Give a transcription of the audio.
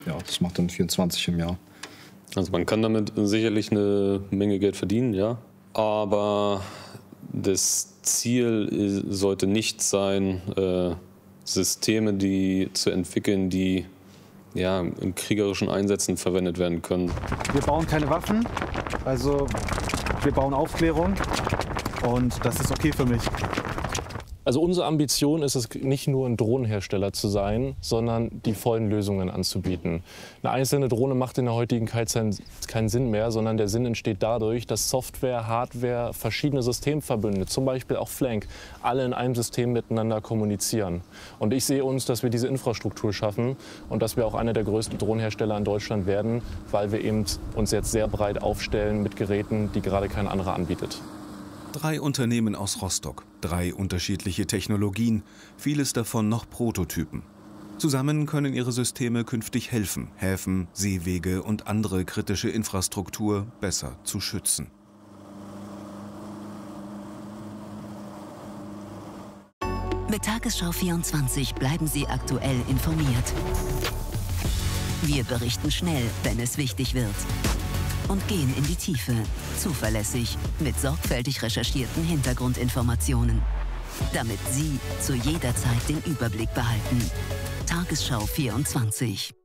Ja, das macht dann 24 im Jahr. Also man kann damit sicherlich eine Menge Geld verdienen, ja. Aber das Ziel sollte nicht sein, Systeme zu entwickeln, die ja, in kriegerischen Einsätzen verwendet werden können. Wir bauen keine Waffen, also wir bauen Aufklärung und das ist okay für mich. Also unsere Ambition ist es, nicht nur ein Drohnenhersteller zu sein, sondern die vollen Lösungen anzubieten. Eine einzelne Drohne macht in der heutigen Zeit keinen Sinn mehr, sondern der Sinn entsteht dadurch, dass Software, Hardware, verschiedene Systemverbünde, zum Beispiel auch Flank, alle in einem System miteinander kommunizieren. Und ich sehe uns, dass wir diese Infrastruktur schaffen und dass wir auch einer der größten Drohnenhersteller in Deutschland werden, weil wir eben uns jetzt sehr breit aufstellen mit Geräten, die gerade kein anderer anbietet. 3 Unternehmen aus Rostock, 3 unterschiedliche Technologien, vieles davon noch Prototypen. Zusammen können ihre Systeme künftig helfen, Häfen, Seewege und andere kritische Infrastruktur besser zu schützen. Mit Tagesschau 24 bleiben Sie aktuell informiert. Wir berichten schnell, wenn es wichtig wird. Und gehen in die Tiefe, zuverlässig, mit sorgfältig recherchierten Hintergrundinformationen. Damit Sie zu jeder Zeit den Überblick behalten. Tagesschau 24.